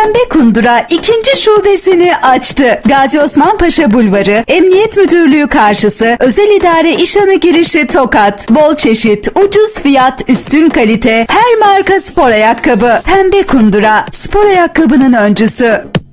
Pembe Kundura ikinci şubesini açtı. Gazi Osman Paşa Bulvarı, Emniyet Müdürlüğü karşısı, Özel İdare İşhanı girişi Tokat. Bol çeşit, ucuz fiyat, üstün kalite, her marka spor ayakkabı. Pembe Kundura, spor ayakkabının öncüsü.